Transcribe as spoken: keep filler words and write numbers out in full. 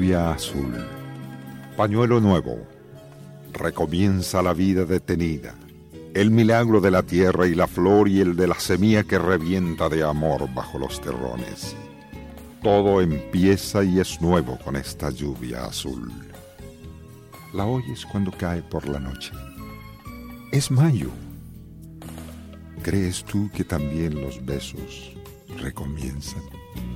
lluvia azul. Pañuelo nuevo. Recomienza la vida detenida. El milagro de la tierra y la flor y el de la semilla que revienta de amor bajo los terrones. Todo empieza y es nuevo con esta lluvia azul. La oyes cuando cae por la noche. Es mayo. ¿Crees tú que también los besos recomienzan?